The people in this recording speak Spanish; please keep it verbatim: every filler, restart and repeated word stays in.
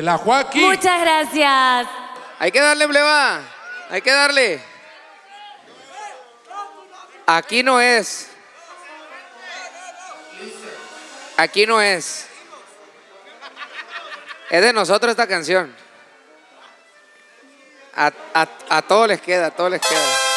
de la Joaquín. Muchas gracias. Hay que darle, pleba. Hay que darle. Aquí no es. Aquí no es. Es de nosotros esta canción. A, a, a todos les queda, a todos les queda.